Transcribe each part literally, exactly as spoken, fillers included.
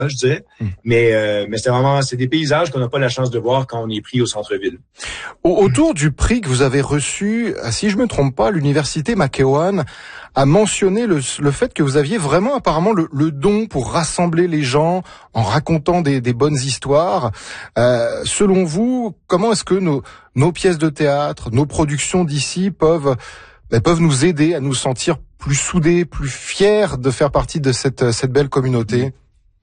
je dirais. Mmh. Mais euh, mais c'est vraiment c'est des paysages qu'on n'a pas la chance de voir quand on est pris au centre-ville. Autour du prix que vous avez reçu, si je me trompe pas, l'université McEwan a mentionné le, le fait que vous aviez vraiment apparemment le, le don pour rassembler les gens en racontant des, des bonnes histoires. Euh, selon vous, comment est-ce que nos, nos pièces de théâtre, nos productions d'ici peuvent ben, peuvent nous aider à nous sentir plus soudés, plus fiers de faire partie de cette, cette belle communauté?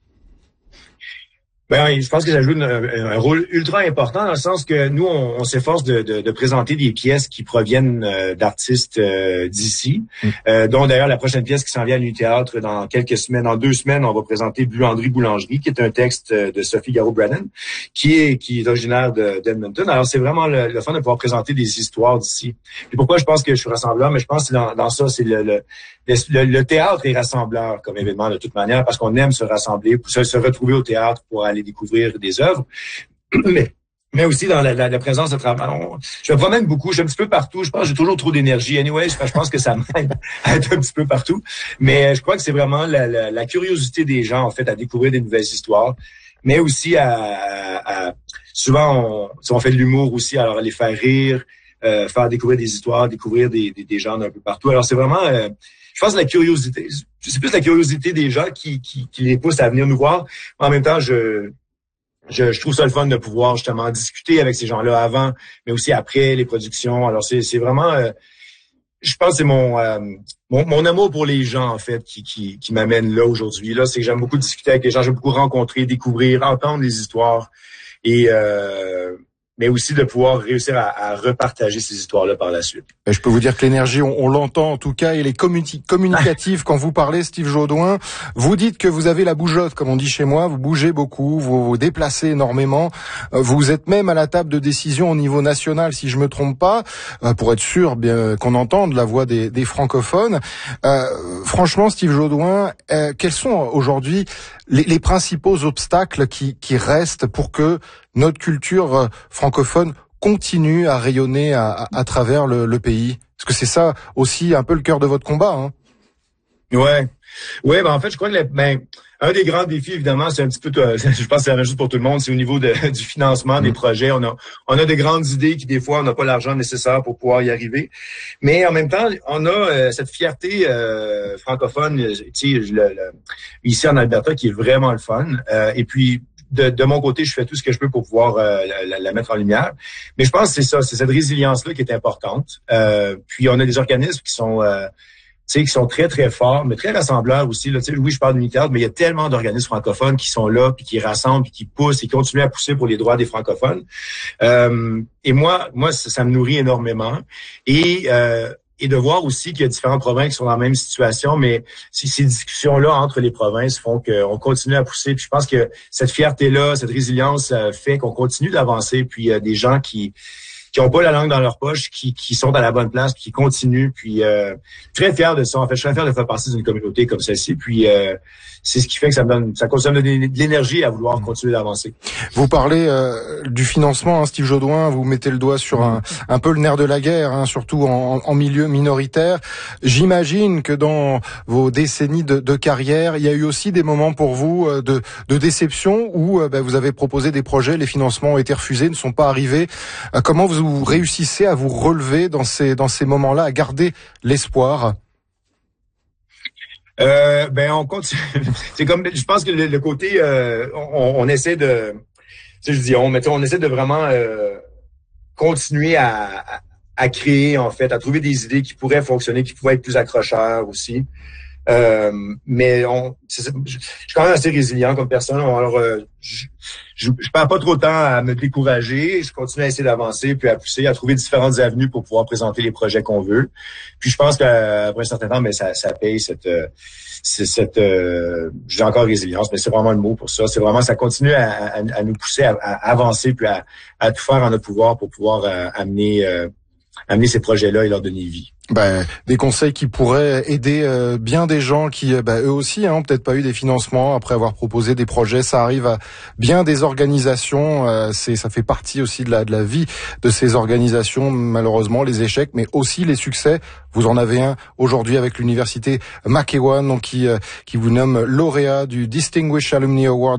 Ben, je pense que ça joue une, un rôle ultra important dans le sens que nous, on, on s'efforce de, de, de présenter des pièces qui proviennent euh, d'artistes euh, d'ici, mm. euh, dont d'ailleurs la prochaine pièce qui s'en vient à l'U Théâtre dans quelques semaines, dans deux semaines, on va présenter Buanderie Boulangerie, qui est un texte de Sophie Garreau-Brannan, qui est qui est originaire de, d'Edmonton. Alors c'est vraiment le, le fun de pouvoir présenter des histoires d'ici. Et pourquoi je pense que je suis rassembleur, mais je pense que dans, dans ça, c'est le, le Le, le théâtre est rassembleur comme événement de toute manière parce qu'on aime se rassembler, pour se, se retrouver au théâtre pour aller découvrir des œuvres. Mais, mais aussi dans la, la, la présence de travail. On, je me promène beaucoup, je suis un petit peu partout. Je pense que j'ai toujours trop d'énergie. Anyway, je, je pense que ça m'aide à être un petit peu partout. Mais je crois que c'est vraiment la, la, la curiosité des gens, en fait, à découvrir des nouvelles histoires. Mais aussi à... à, à souvent, on, on fait de l'humour aussi, alors les faire rire, euh, faire découvrir des histoires, découvrir des, des, des gens d'un peu partout. Alors c'est vraiment... Euh, Je pense que la curiosité, c'est plus la curiosité des gens qui, qui, qui les pousse à venir nous voir. En même temps, je, je, je trouve ça le fun de pouvoir justement discuter avec ces gens-là avant, mais aussi après les productions. Alors c'est, c'est vraiment, euh, je pense que c'est mon, euh, mon, mon amour pour les gens en fait qui, qui, qui m'amène là aujourd'hui. Là, c'est que j'aime beaucoup discuter avec les gens, j'aime beaucoup rencontrer, découvrir, entendre les histoires et euh, mais aussi de pouvoir réussir à, à repartager ces histoires-là par la suite. Je peux vous dire que l'énergie, on, on l'entend en tout cas, et les communi- communicative quand vous parlez, Steve Jaudoin. Vous dites que vous avez la bougeotte, comme on dit chez moi, vous bougez beaucoup, vous vous déplacez énormément, vous êtes même à la table de décision au niveau national, si je me trompe pas, pour être sûr bien qu'on entende la voix des, des francophones. Euh, franchement, Steve Jaudoin, euh, quels sont aujourd'hui les, les principaux obstacles qui, qui restent pour que notre culture francophone continue à rayonner à, à, à travers le, le pays? Parce que c'est ça aussi un peu le cœur de votre combat, hein? Ouais. Ouais, ben en fait, je crois que le, ben, un des grands défis, évidemment, c'est un petit peu, je pense que c'est la même chose pour tout le monde, c'est au niveau de, du financement mmh. des projets. On a, on a de grandes idées qui, des fois, on n'a pas l'argent nécessaire pour pouvoir y arriver. Mais en même temps, on a euh, cette fierté euh, francophone, tu sais, le, le, ici en Alberta, qui est vraiment le fun. Euh, et puis, De, de mon côté, je fais tout ce que je peux pour pouvoir euh, la, la mettre en lumière. Mais je pense que c'est ça, c'est cette résilience-là qui est importante. Euh, puis on a des organismes qui sont, euh, tu sais, qui sont très très forts, mais très rassembleurs aussi. Là, tu sais, oui, je parle de Unicard, mais il y a tellement d'organismes francophones qui sont là, puis qui rassemblent, puis qui poussent et qui continuent à pousser pour les droits des francophones. Euh, et moi, moi, ça, ça me nourrit énormément. Et euh, Et de voir aussi qu'il y a différentes provinces qui sont dans la même situation, mais si ces discussions-là entre les provinces font qu'on continue à pousser. Puis je pense que cette fierté-là, cette résilience fait qu'on continue d'avancer. Puis il y a des gens qui qui ont pas la langue dans leur poche, qui qui sont à la bonne place, puis qui continuent. Puis euh, très fier de ça. En fait, je suis très fier de faire partie d'une communauté comme celle-ci. Puis euh, c'est ce qui fait que ça me donne, ça continue à me donner de l'énergie à vouloir continuer d'avancer. Vous parlez euh, du financement, hein, Steve Jaudoin, vous mettez le doigt sur un, un peu le nerf de la guerre, hein, surtout en, en milieu minoritaire. J'imagine que dans vos décennies de, de carrière, il y a eu aussi des moments pour vous euh, de, de déception où euh, bah, vous avez proposé des projets, les financements ont été refusés, ne sont pas arrivés. Euh, comment vous réussissez à vous relever dans ces, dans ces moments-là, à garder l'espoir? Euh, ben on continue. C'est comme, je pense que le, le côté, euh, on, on essaie de, tu sais, je dis on, mais on essaie de vraiment euh, continuer à, à, à créer en fait, à trouver des idées qui pourraient fonctionner, qui pourraient être plus accrocheurs aussi. Euh, mais on, c'est, je, je suis quand même assez résilient comme personne. Alors, euh, je, je, je perds pas trop de temps à me décourager. Je continue à essayer d'avancer, puis à pousser, à trouver différentes avenues pour pouvoir présenter les projets qu'on veut. Puis je pense qu'après un certain temps, mais ça, ça paye cette, c'est cette, euh, j'ai encore résilience, mais c'est vraiment le mot pour ça. C'est vraiment, ça continue à, à, à nous pousser à, à avancer, puis à, à tout faire en notre pouvoir pour pouvoir euh, amener. Euh, amener ces projets-là et leur donner vie. Ben, des conseils qui pourraient aider euh, bien des gens qui, euh, ben, eux aussi, hein, ont peut-être pas eu des financements après avoir proposé des projets. Ça arrive à bien des organisations. Euh, c'est, ça fait partie aussi de la de la vie de ces organisations. Malheureusement, les échecs, mais aussi les succès. Vous en avez un aujourd'hui avec l'université McEwan, donc qui euh, qui vous nomme lauréat du Distinguished Alumni Award